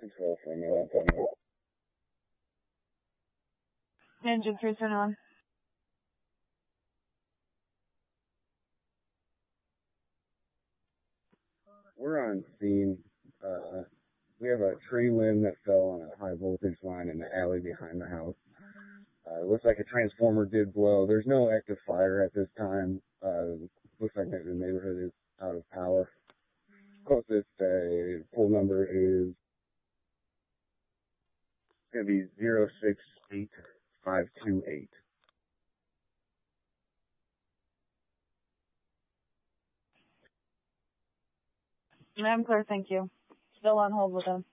control for a minute. Engine 3, turn on. We're on scene. We have a tree limb that fell on a high voltage line in the alley behind the house. It looks like a transformer did blow. There's no active fire at this time. Looks like the neighborhood is out of power. Closest full number is going to be 068528. I'm clear, thank you. Still on hold with them.